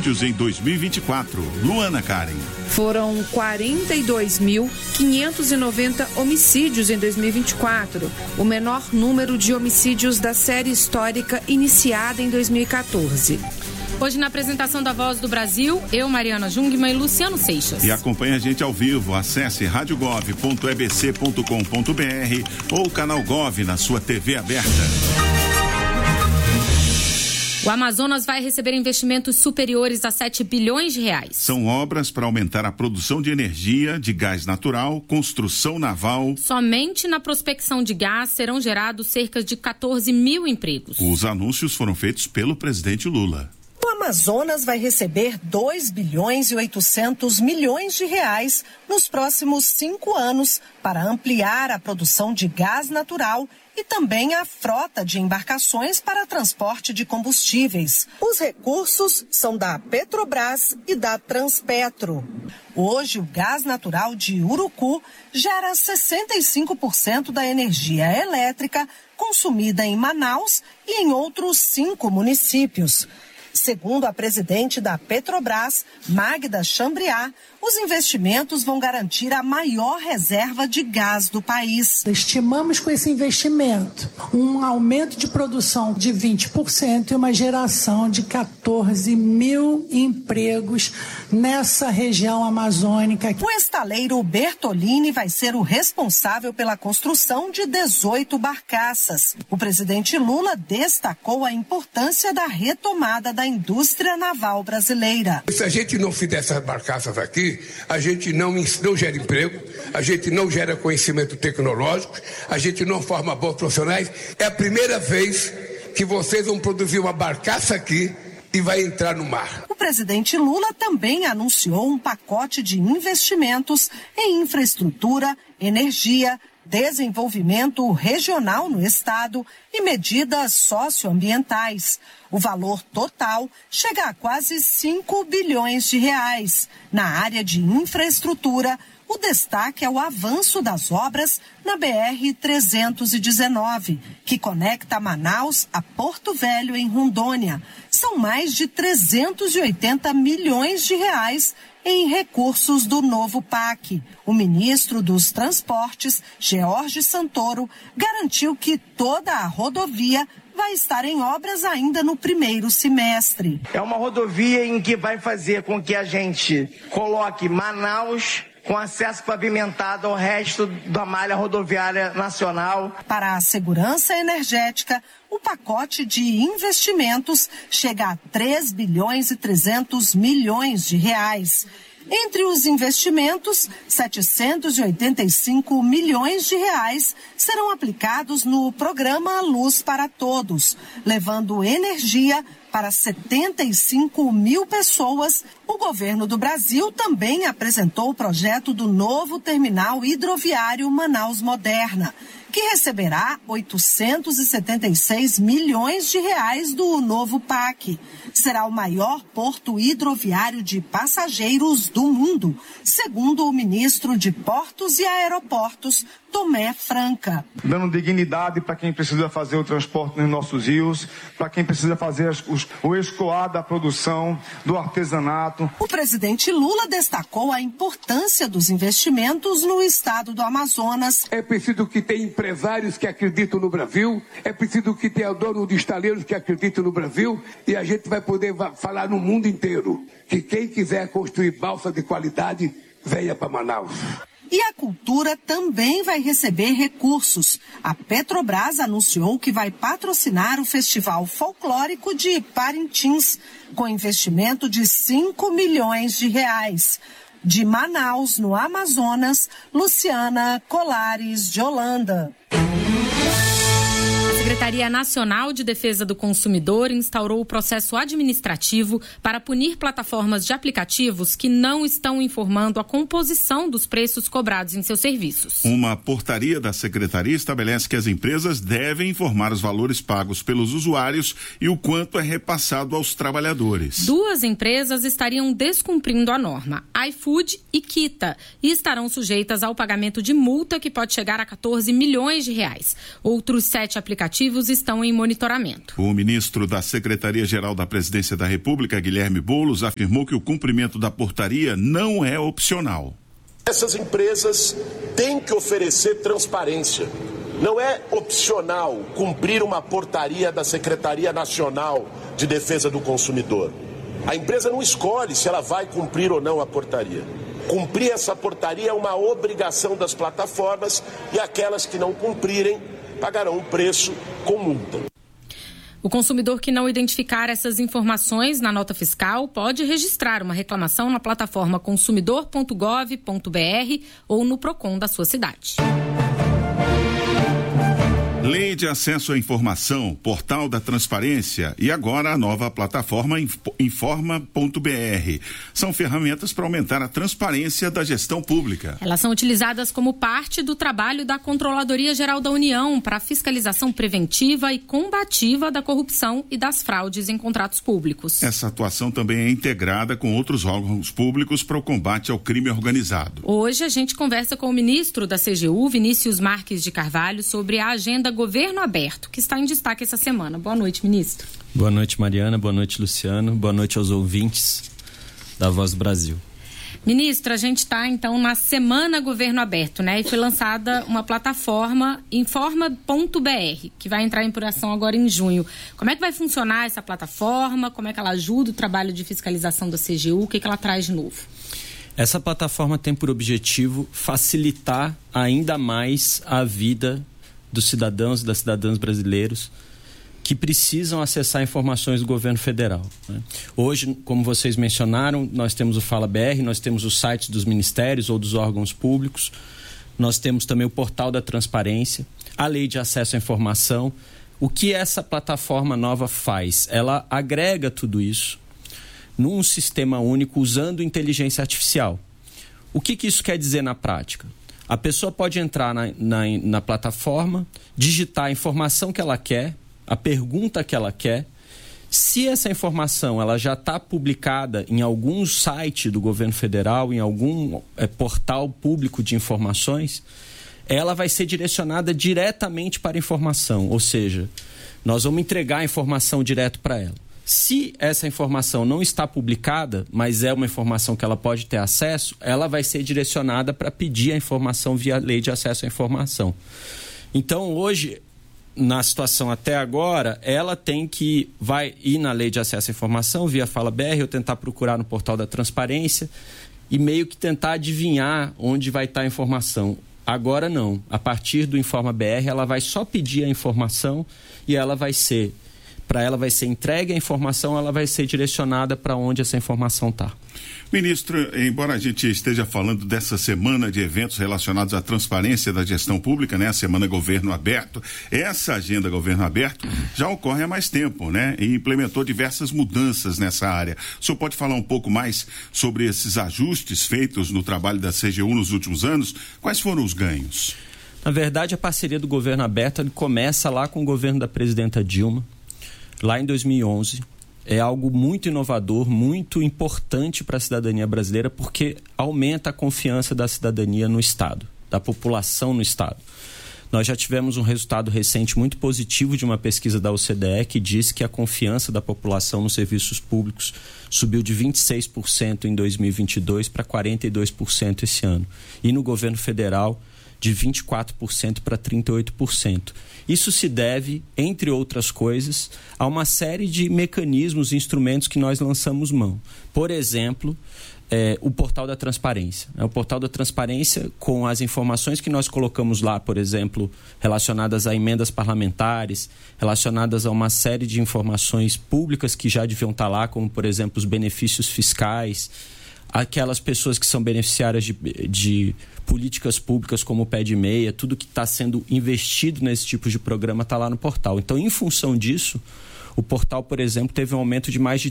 homicídios em 2024. Luana Karen. Foram 42.590 homicídios em 2024, o menor número de homicídios da série histórica iniciada em 2014. Hoje, na apresentação da Voz do Brasil, eu, Mariana Jungmann e Luciano Seixas. E acompanhe a gente ao vivo. Acesse radiogov.ebc.com.br ou canal Gov na sua TV aberta. O Amazonas vai receber investimentos superiores a 7 bilhões de reais. São obras para aumentar a produção de energia, de gás natural, construção naval. Somente na prospecção de gás serão gerados cerca de 14 mil empregos. Os anúncios foram feitos pelo presidente Lula. O Amazonas vai receber 2 bilhões e 800 milhões de reais nos próximos 5 anos para ampliar a produção de gás natural e também a frota de embarcações para transporte de combustíveis. Os recursos são da Petrobras e da Transpetro. Hoje, o gás natural de Urucu gera 65% da energia elétrica consumida em Manaus e em outros 5 municípios. Segundo a presidente da Petrobras, Magda Chambriard, os investimentos vão garantir a maior reserva de gás do país. Estimamos com esse investimento um aumento de produção de 20% e uma geração de 14 mil empregos nessa região amazônica. O estaleiro Bertolini vai ser o responsável pela construção de 18 barcaças. O presidente Lula destacou a importância da retomada da indústria naval brasileira. Se a gente não fizer essas barcaças aqui, a gente não gera emprego, a gente não gera conhecimento tecnológico, a gente não forma bons profissionais. É a primeira vez que vocês vão produzir uma barcaça aqui e vai entrar no mar. O presidente Lula também anunciou um pacote de investimentos em infraestrutura, energia, desenvolvimento regional no estado e medidas socioambientais. O valor total chega a quase 5 bilhões de reais. Na área de infraestrutura, o destaque é o avanço das obras na BR-319, que conecta Manaus a Porto Velho, em Rondônia. São mais de 380 milhões de reais em recursos do novo PAC. O ministro dos Transportes, George Santoro, garantiu que toda a rodovia vai estar em obras ainda no primeiro semestre. É uma rodovia em que vai fazer com que a gente coloque Manaus com acesso pavimentado ao resto da malha rodoviária nacional. Para a segurança energética, o pacote de investimentos chega a 3 bilhões e 300 milhões de reais. Entre os investimentos, 785 milhões de reais serão aplicados no programa Luz para Todos, levando energia para 75 mil pessoas. O governo do Brasil também apresentou o projeto do novo terminal hidroviário Manaus Moderna, que receberá 876 milhões de reais do novo PAC. Será o maior porto hidroviário de passageiros do mundo, segundo o ministro de Portos e Aeroportos, Tomé Franca. Dando dignidade para quem precisa fazer o transporte nos nossos rios, para quem precisa fazer o escoar da produção, do artesanato. O presidente Lula destacou a importância dos investimentos no estado do Amazonas. É preciso que tenha empresários que acreditam no Brasil, é preciso que tenha dono de estaleiros que acreditam no Brasil, e a gente vai poder falar no mundo inteiro que quem quiser construir balsa de qualidade, venha para Manaus. E a cultura também vai receber recursos. A Petrobras anunciou que vai patrocinar o Festival Folclórico de Parintins, com investimento de 5 milhões de reais. De Manaus, no Amazonas, Luciana Colares de Holanda. A Secretaria Nacional de Defesa do Consumidor instaurou o processo administrativo para punir plataformas de aplicativos que não estão informando a composição dos preços cobrados em seus serviços. Uma portaria da Secretaria estabelece que as empresas devem informar os valores pagos pelos usuários e o quanto é repassado aos trabalhadores. 2 empresas estariam descumprindo a norma, iFood e Kita, e estarão sujeitas ao pagamento de multa que pode chegar a 14 milhões de reais. Outros 7 aplicativos aplicativos estão em monitoramento. O ministro da Secretaria-Geral da Presidência da República, Guilherme Boulos, afirmou que o cumprimento da portaria não é opcional. Essas empresas têm que oferecer transparência. Não é opcional cumprir uma portaria da Secretaria Nacional de Defesa do Consumidor. A empresa não escolhe se ela vai cumprir ou não a portaria. Cumprir essa portaria é uma obrigação das plataformas e aquelas que não cumprirem pagarão um preço com multa. O consumidor que não identificar essas informações na nota fiscal pode registrar uma reclamação na plataforma consumidor.gov.br ou no PROCON da sua cidade. Lei de Acesso à Informação, Portal da Transparência e agora a nova plataforma Informa.br. São ferramentas para aumentar a transparência da gestão pública. Elas são utilizadas como parte do trabalho da Controladoria Geral da União para a fiscalização preventiva e combativa da corrupção e das fraudes em contratos públicos. Essa atuação também é integrada com outros órgãos públicos para o combate ao crime organizado. Hoje a gente conversa com o ministro da CGU, Vinícius Marques de Carvalho, sobre a agenda Governo Aberto, que está em destaque essa semana. Boa noite, ministro. Boa noite, Mariana. Boa noite, Luciano. Boa noite aos ouvintes da Voz do Brasil. Ministro, a gente está, então, na Semana Governo Aberto, né? E foi lançada uma plataforma, Informa.br, que vai entrar em operação agora em junho. Como é que vai funcionar essa plataforma? Como é que ela ajuda o trabalho de fiscalização da CGU? O que ela traz de novo? Essa plataforma tem por objetivo facilitar ainda mais a vida dos cidadãos e das cidadãs brasileiros que precisam acessar informações do governo federal, né? Hoje, como vocês mencionaram, nós temos o Fala BR, nós temos os sites dos ministérios ou dos órgãos públicos, nós temos também o Portal da Transparência, a Lei de Acesso à Informação. O que essa plataforma nova faz? Ela agrega tudo isso num sistema único usando inteligência artificial. O que isso quer dizer na prática? A pessoa pode entrar na plataforma, digitar a informação que ela quer, a pergunta que ela quer. Se essa informação ela já está publicada em algum site do governo federal, em algum portal público de informações, ela vai ser direcionada diretamente para a informação. Ou seja, nós vamos entregar a informação direto para ela. Se essa informação não está publicada, mas é uma informação que ela pode ter acesso, ela vai ser direcionada para pedir a informação via Lei de Acesso à Informação. Então, hoje, na situação até agora, ela vai ir na Lei de Acesso à Informação via Fala BR ou tentar procurar no Portal da Transparência e meio que tentar adivinhar onde vai estar a informação. Agora não. A partir do Informa BR, ela vai só pedir a informação e ela vai ser... Para ela vai ser entregue a informação, ela vai ser direcionada para onde essa informação está. Ministro, embora a gente esteja falando dessa semana de eventos relacionados à transparência da gestão pública, né? A Semana Governo Aberto, essa agenda Governo Aberto já ocorre há mais tempo, né? E implementou diversas mudanças nessa área. O senhor pode falar um pouco mais sobre esses ajustes feitos no trabalho da CGU nos últimos anos? Quais foram os ganhos? Na verdade, a parceria do Governo Aberto começa lá com o governo da presidenta Dilma, lá em 2011, é algo muito inovador, muito importante para a cidadania brasileira, porque aumenta a confiança da cidadania no Estado, da população no Estado. Nós já tivemos um resultado recente muito positivo de uma pesquisa da OCDE que diz que a confiança da população nos serviços públicos subiu de 26% em 2022 para 42% esse ano. E no governo federal, de 24% para 38%. Isso se deve, entre outras coisas, a uma série de mecanismos e instrumentos que nós lançamos mão. Por exemplo, o Portal da Transparência. O Portal da Transparência, com as informações que nós colocamos lá, por exemplo, relacionadas a emendas parlamentares, relacionadas a uma série de informações públicas que já deviam estar lá, como, por exemplo, os benefícios fiscais, aquelas pessoas que são beneficiárias de políticas públicas como o Pé de Meia, tudo que está sendo investido nesse tipo de programa está lá no portal. Então, em função disso, o portal, por exemplo, teve um aumento de mais de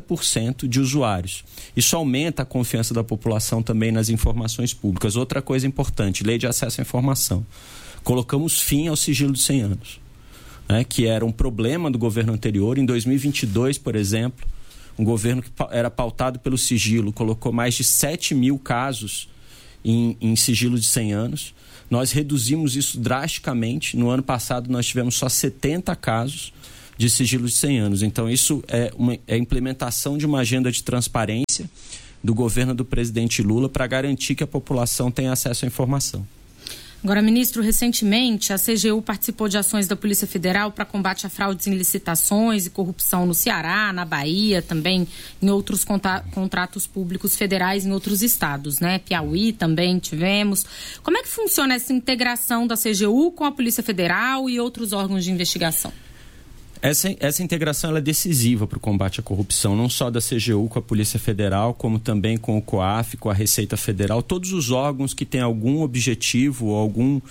30% de usuários. Isso aumenta a confiança da população também nas informações públicas. Outra coisa importante, Lei de Acesso à Informação. Colocamos fim ao sigilo de 100 anos, né, que era um problema do governo anterior. Em 2022, por exemplo, um governo que era pautado pelo sigilo colocou mais de 7 mil casos em sigilo de 100 anos. Nós reduzimos isso drasticamente. No ano passado, nós tivemos só 70 casos de sigilo de 100 anos. Então, isso é a implementação de uma agenda de transparência do governo do presidente Lula para garantir que a população tenha acesso à informação. Agora, ministro, recentemente a CGU participou de ações da Polícia Federal para combate a fraudes em licitações e corrupção no Ceará, na Bahia, também em outros contratos públicos federais em outros estados, né? Piauí também tivemos. Como é que funciona essa integração da CGU com a Polícia Federal e outros órgãos de investigação? Essa integração ela é decisiva para o combate à corrupção, não só da CGU com a Polícia Federal, como também com o COAF, com a Receita Federal, todos os órgãos que têm algum objetivo ou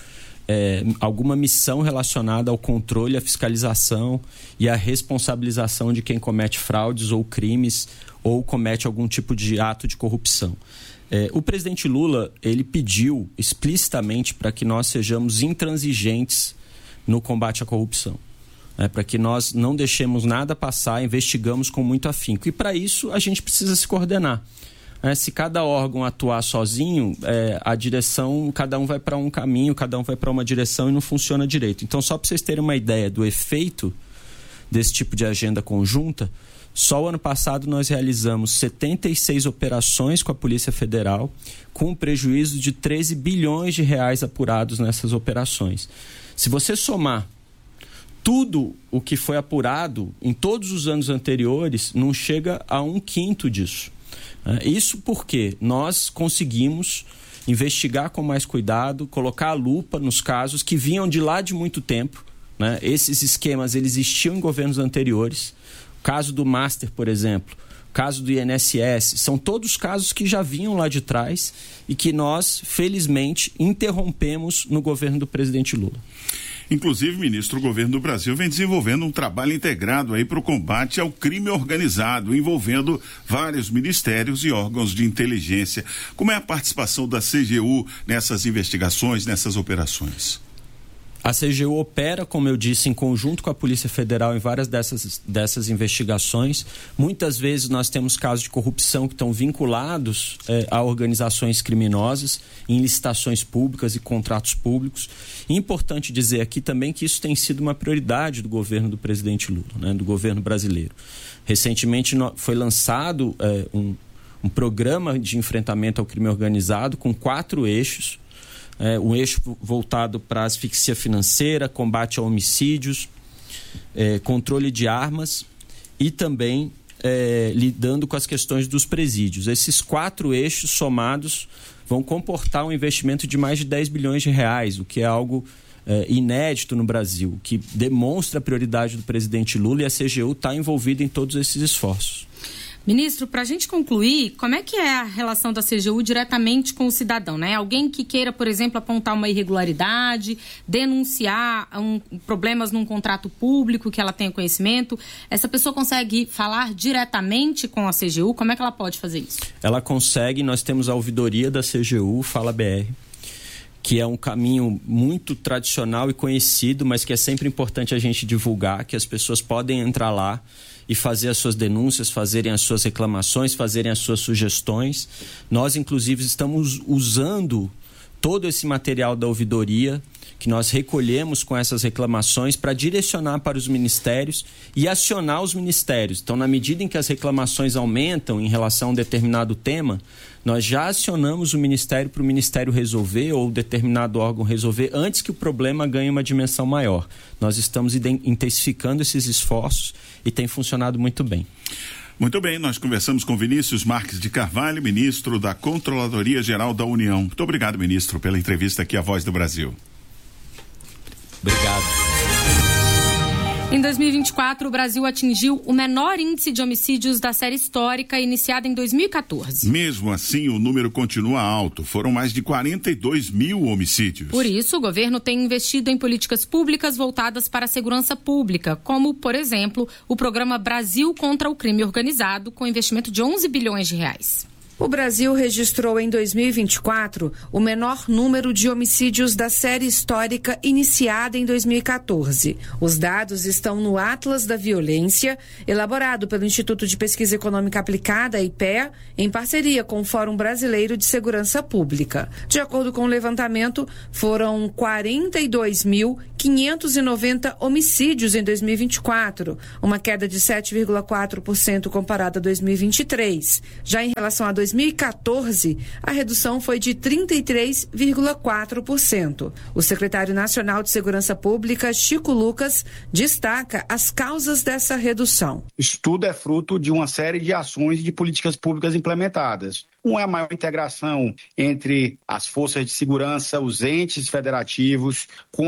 alguma missão relacionada ao controle, à fiscalização e à responsabilização de quem comete fraudes ou crimes ou comete algum tipo de ato de corrupção. O presidente Lula, ele pediu explicitamente para que nós sejamos intransigentes no combate à corrupção. Para que nós não deixemos nada passar, investigamos com muito afinco. E para isso a gente precisa se coordenar. Se cada órgão atuar sozinho, a direção, cada um vai para um caminho, cada um vai para uma direção e não funciona direito. Então, só para vocês terem uma ideia do efeito desse tipo de agenda conjunta, só o ano passado nós realizamos 76 operações com a Polícia Federal, com um prejuízo de 13 bilhões de reais apurados nessas operações. Se você somar tudo o que foi apurado em todos os anos anteriores, não chega a 1/5 disso. Isso porque nós conseguimos investigar com mais cuidado, colocar a lupa nos casos que vinham de lá de muito tempo. Esses esquemas eles existiam em governos anteriores. O caso do Master, por exemplo, o caso do INSS, são todos casos que já vinham lá de trás e que nós, felizmente, interrompemos no governo do presidente Lula. Inclusive, ministro, o governo do Brasil vem desenvolvendo um trabalho integrado aí para o combate ao crime organizado, envolvendo vários ministérios e órgãos de inteligência. Como é a participação da CGU nessas investigações, nessas operações? A CGU opera, como eu disse, em conjunto com a Polícia Federal em várias dessas investigações. Muitas vezes nós temos casos de corrupção que estão vinculados a organizações criminosas, em licitações públicas e contratos públicos. E importante dizer aqui também que isso tem sido uma prioridade do governo do presidente Lula, do governo brasileiro. Recentemente foi lançado um programa de enfrentamento ao crime organizado com 4 eixos. Um eixo voltado para a asfixia financeira, combate a homicídios, controle de armas e também lidando com as questões dos presídios. Esses 4 eixos somados vão comportar um investimento de mais de 10 bilhões de reais, o que é algo inédito no Brasil, que demonstra a prioridade do presidente Lula, e a CGU está envolvida em todos esses esforços. Ministro, para a gente concluir, como é que é a relação da CGU diretamente com o cidadão, né? Alguém que queira, por exemplo, apontar uma irregularidade, denunciar problemas num contrato público que ela tenha conhecimento, essa pessoa consegue falar diretamente com a CGU? Como é que ela pode fazer isso? Ela consegue, nós temos a ouvidoria da CGU, Fala BR, que é um caminho muito tradicional e conhecido, mas que é sempre importante a gente divulgar, que as pessoas podem entrar lá e fazer as suas denúncias, fazerem as suas reclamações, fazerem as suas sugestões. Nós, inclusive, estamos usando todo esse material da ouvidoria que nós recolhemos com essas reclamações para direcionar para os ministérios e acionar os ministérios. Então, na medida em que as reclamações aumentam em relação a um determinado tema, nós já acionamos o ministério para o ministério resolver ou determinado órgão resolver antes que o problema ganhe uma dimensão maior. Nós estamos intensificando esses esforços e tem funcionado muito bem. Muito bem, nós conversamos com Vinícius Marques de Carvalho, ministro da Controladoria Geral da União. Muito obrigado, ministro, pela entrevista aqui à Voz do Brasil. Obrigado. Em 2024, o Brasil atingiu o menor índice de homicídios da série histórica iniciada em 2014. Mesmo assim, o número continua alto. Foram mais de 42 mil homicídios. Por isso, o governo tem investido em políticas públicas voltadas para a segurança pública, como, por exemplo, o programa Brasil contra o Crime Organizado, com investimento de 11 bilhões de reais. O Brasil registrou em 2024 o menor número de homicídios da série histórica iniciada em 2014. Os dados estão no Atlas da Violência, elaborado pelo Instituto de Pesquisa Econômica Aplicada, IPEA, em parceria com o Fórum Brasileiro de Segurança Pública. De acordo com o levantamento, foram 42.590 homicídios em 2024, uma queda de 7,4% comparada a 2023. Já em relação a 2014, a redução foi de 33,4%. O secretário nacional de Segurança Pública, Chico Lucas, destaca as causas dessa redução. Isso tudo é fruto de uma série de ações e de políticas públicas implementadas. Um é a maior integração entre as forças de segurança, os entes federativos, com